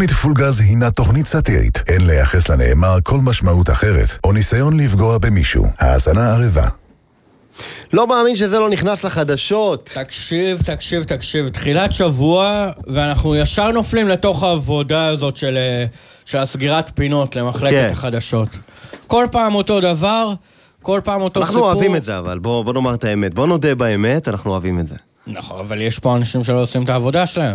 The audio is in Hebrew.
תוכנית פולגז הינה תוכנית סאטירית. אין לייחס לנאמר כל משמעות אחרת, או ניסיון לפגוע במישהו. האזנה ערבה. לא מאמין שזה לא נכנס לחדשות. תקשיב. תחילת שבוע, ואנחנו ישר נופלים לתוך העבודה הזאת של הסגירת פינות למחלקת החדשות. כל פעם אותו דבר, כל פעם אותו סיפור. אנחנו אוהבים את זה, אבל בוא נאמר את האמת. בוא נודה באמת, אנחנו אוהבים את זה. נכון, אבל יש פה אנשים שלא עושים את העבודה שלהם.